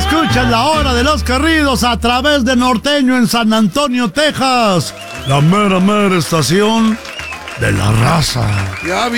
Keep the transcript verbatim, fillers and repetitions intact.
Escuchen La Hora de los Corridos a través de Norteño en San Antonio, Texas. La mera, mera estación de la raza. Ya vi.